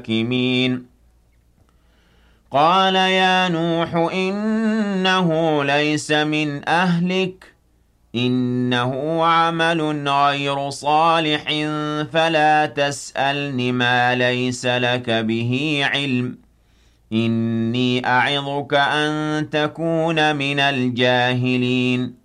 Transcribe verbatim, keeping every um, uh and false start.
الحاكمين قال يا نوح إنه ليس من أهلك إنه عمل غير صالح فلا تسألن ما ليس لك به علم إني أعظك أن تكون من الجاهلين